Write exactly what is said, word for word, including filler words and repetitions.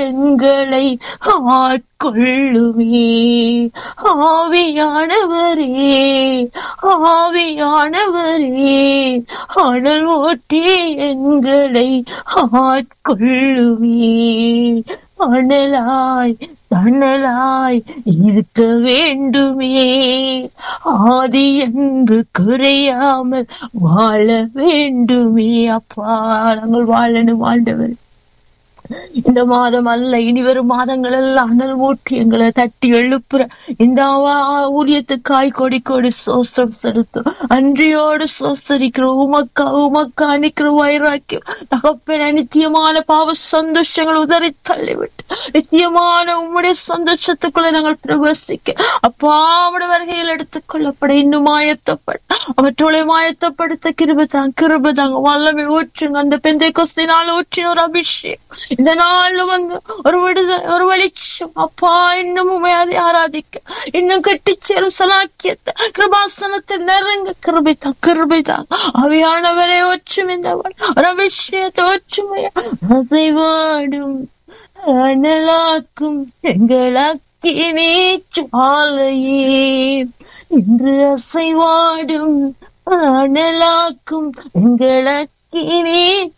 எங்களை ஆட்கொள்ளுமே. ஆவியானவரே ஆவியானவரே அனல் ஊட்டி எங்களை ஆட்கொள்ளுமே. அனலாய் தனலாய் இருக்க வேண்டுமே. ஆதி என்று குறையாமல் வாழ வேண்டுமே. அப்பா நாங்கள் வாழணும் ஆண்டவர். இந்த மாதம் அல்ல, இனி வரும் மாதங்கள் எல்லாம் அனல் ஊற்றி எங்களை தட்டி எழுப்புற இந்த ஊழியத்துக்காய் கொடி கொடி சோசம் செலுத்தும். அன்றியோடு சோசரிக்கிறோம். உமக்கா உமக்கா நிக்கிற வைராக்கியம் தகப்பன நித்தியமான பாவ சந்தோஷங்கள் உதறி தள்ளிவிட்டு நித்தியமான உம்முடைய சந்தோஷத்துக்குள்ள நாங்கள் பிரவேசிக்க அப்பா அவருடைய வருகையில் எடுத்துக் கொள்ளப்பட இன்னும் ஆயத்தப்பட அவற்றோட ஆயத்தப்படுத்த கிருபதாங்க கிருபதாங்க வல்லமை ஊற்றுங்க. அந்த பெந்தைக்கோஸ்தினால் ஊற்றின ஒரு அபிஷேகம் இந்த நாள்ல வந்து ஒரு விடுதலை ஒரு வெளிச்சம் அப்பா இன்னும் உண்மையாதி ஆராதிக்க இன்னும் கட்டிச்சேரும் சலாக்கியத்தை கிருபாசனத்தை நெருங்க கிருபைதான் கிருபைதான் அவையானவரை ஒற்றும் இந்த ஒரு அபிஷேகத்தை ஒற்றுமையா அசைவாடும் அனலாக்கும் எங்களாக்கி நீச்சுவாலையே இன்று அசைவாடும் அனலாக்கும் எங்களாக்கி நீ